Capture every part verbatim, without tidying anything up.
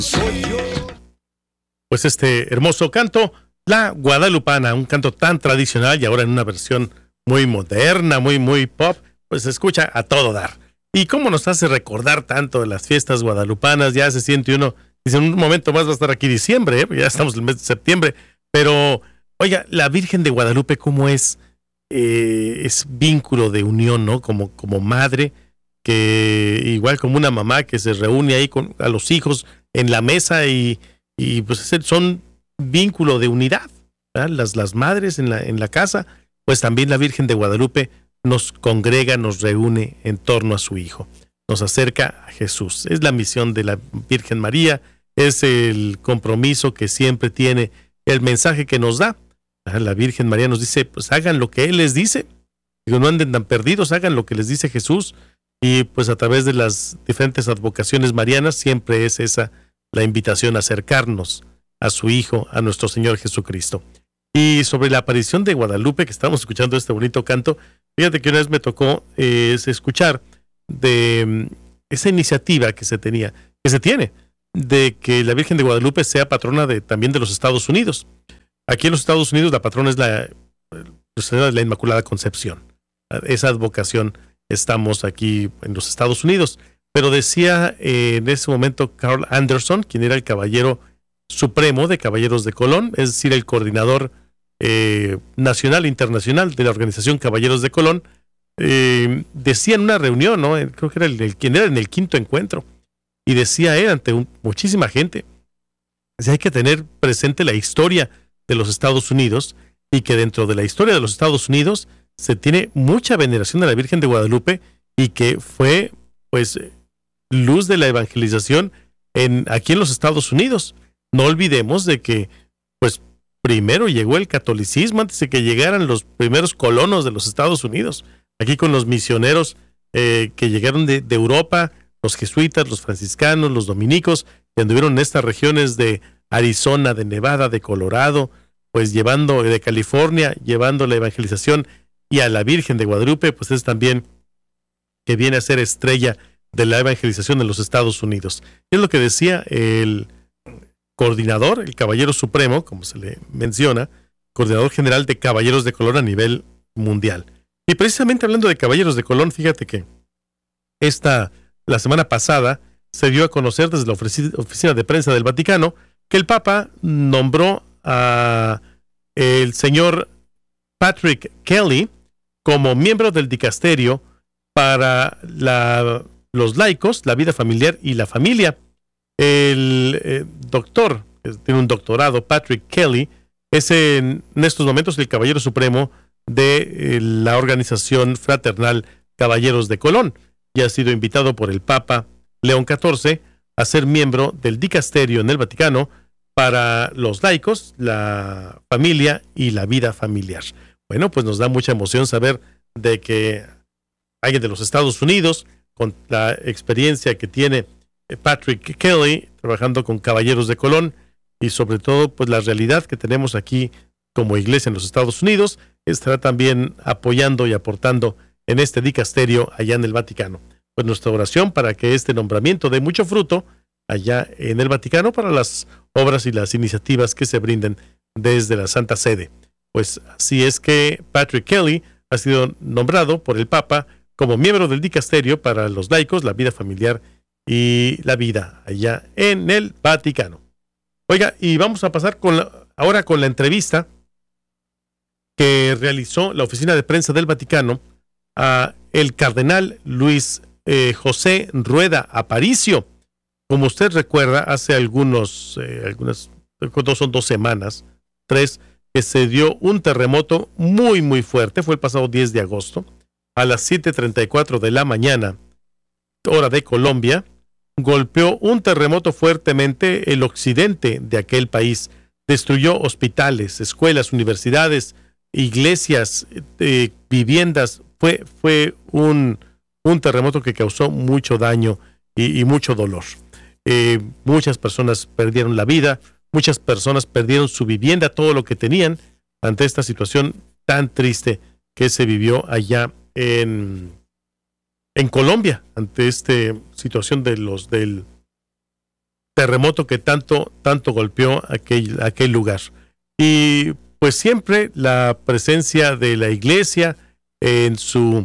Soy yo. Pues este hermoso canto, La Guadalupana, un canto tan tradicional y ahora en una versión muy moderna, muy, muy pop, pues se escucha a todo dar. Y cómo nos hace recordar tanto de las fiestas guadalupanas, ya se siente uno, dice, en un momento más va a estar aquí diciembre, ¿eh? Ya estamos en el mes de septiembre, pero, oiga, la Virgen de Guadalupe, ¿cómo es? Eh, es vínculo de unión, ¿no? Como, como madre, que igual como una mamá que se reúne ahí con a los hijos en la mesa y, y pues son vínculo de unidad, ¿verdad? Las, las madres en la, en la casa, pues también la Virgen de Guadalupe nos congrega, nos reúne en torno a su Hijo, nos acerca a Jesús. Es la misión de la Virgen María, es el compromiso que siempre tiene, el mensaje que nos da. La Virgen María nos dice, pues hagan lo que Él les dice, digo, no anden tan perdidos, hagan lo que les dice Jesús, y pues a través de las diferentes advocaciones marianas siempre es esa la invitación a acercarnos a su Hijo, a nuestro Señor Jesucristo. Y sobre la aparición de Guadalupe, que estamos escuchando este bonito canto, fíjate que una vez me tocó eh, escuchar de um, esa iniciativa que se tenía, que se tiene, de que la Virgen de Guadalupe sea patrona de, también de los Estados Unidos. Aquí en los Estados Unidos la patrona es la, la, la Inmaculada Concepción. Esa advocación estamos aquí en los Estados Unidos. Pero decía eh, en ese momento Carl Anderson, quien era el caballero supremo de Caballeros de Colón, es decir, el coordinador eh, nacional e internacional de la organización Caballeros de Colón, eh, decía en una reunión, ¿no? Creo que era el, el quien era en el quinto encuentro, y decía él ante un, muchísima gente, decía, hay que tener presente la historia de los Estados Unidos y que dentro de la historia de los Estados Unidos se tiene mucha veneración a la Virgen de Guadalupe y que fue, pues, luz de la evangelización en, aquí en los Estados Unidos. No olvidemos de que, pues, primero llegó el catolicismo antes de que llegaran los primeros colonos de los Estados Unidos. Aquí con los misioneros eh, que llegaron de, de Europa, los jesuitas, los franciscanos, los dominicos, que anduvieron en estas regiones de Arizona, de Nevada, de Colorado, pues llevando, de California, llevando la evangelización, y a la Virgen de Guadalupe, pues es también que viene a ser estrella de la evangelización en los Estados Unidos. Es lo que decía el coordinador, el caballero supremo, como se le menciona, coordinador general de Caballeros de Colón a nivel mundial. Y precisamente hablando de Caballeros de Colón, fíjate que esta, la semana pasada se dio a conocer desde la oficina de prensa del Vaticano que el Papa nombró a el señor Patrick Kelly como miembro del dicasterio para la, los laicos, la vida familiar y la familia. El eh, doctor, que tiene un doctorado, Patrick Kelly, es en, en estos momentos el caballero supremo de eh, la organización fraternal Caballeros de Colón y ha sido invitado por el Papa León catorce a ser miembro del dicasterio en el Vaticano para los laicos, la familia y la vida familiar. Bueno, pues nos da mucha emoción saber de que alguien de los Estados Unidos, con la experiencia que tiene Patrick Kelly, trabajando con Caballeros de Colón, y sobre todo, pues la realidad que tenemos aquí como iglesia en los Estados Unidos, estará también apoyando y aportando en este dicasterio allá en el Vaticano. Pues nuestra oración para que este nombramiento dé mucho fruto allá en el Vaticano para las obras y las iniciativas que se brinden desde la Santa Sede. Pues así es que Patrick Kelly ha sido nombrado por el Papa como miembro del dicasterio para los laicos, la vida familiar y la vida allá en el Vaticano. Oiga, y vamos a pasar con la, ahora con la entrevista que realizó la oficina de prensa del Vaticano a el cardenal Luis eh, José Rueda Aparicio. Como usted recuerda, hace algunos, eh, algunas, son dos semanas, tres, que se dio un terremoto muy, muy fuerte. Fue el pasado diez de agosto, a las siete treinta y cuatro de la mañana, hora de Colombia. Golpeó un terremoto fuertemente el occidente de aquel país. Destruyó hospitales, escuelas, universidades, iglesias, eh, viviendas. Fue, fue un, un terremoto que causó mucho daño y, y mucho dolor. Eh, muchas personas perdieron la vida. Muchas personas perdieron su vivienda, todo lo que tenían, ante esta situación tan triste que se vivió allá en, en Colombia, ante esta situación de los del terremoto que tanto, tanto golpeó aquel, aquel lugar. Y pues siempre la presencia de la iglesia en su,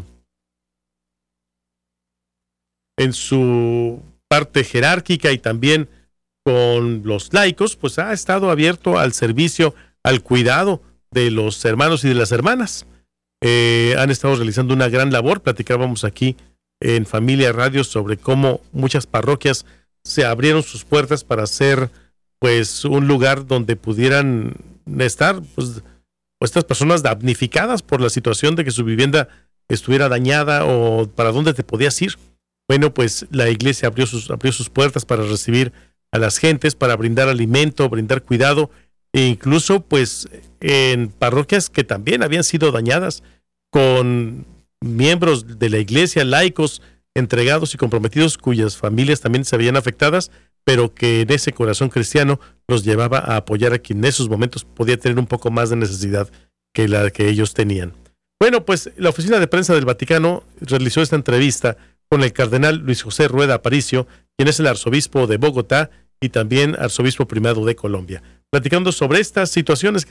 en su parte jerárquica y también con los laicos, pues ha estado abierto al servicio, al cuidado de los hermanos y de las hermanas. Eh, han estado realizando una gran labor. Platicábamos aquí en Familia Radio sobre cómo muchas parroquias se abrieron sus puertas para ser pues un lugar donde pudieran estar pues, estas personas damnificadas por la situación de que su vivienda estuviera dañada o para dónde te podías ir. Bueno, pues la iglesia abrió sus, abrió sus puertas para recibir a las gentes, para brindar alimento, brindar cuidado, e incluso pues en parroquias que también habían sido dañadas, con miembros de la iglesia, laicos, entregados y comprometidos, cuyas familias también se habían afectadas, pero que en ese corazón cristiano los llevaba a apoyar a quien en esos momentos podía tener un poco más de necesidad que la que ellos tenían. Bueno, pues la Oficina de Prensa del Vaticano realizó esta entrevista con el cardenal Luis José Rueda Aparicio, quien es el arzobispo de Bogotá y también arzobispo primado de Colombia, platicando sobre estas situaciones que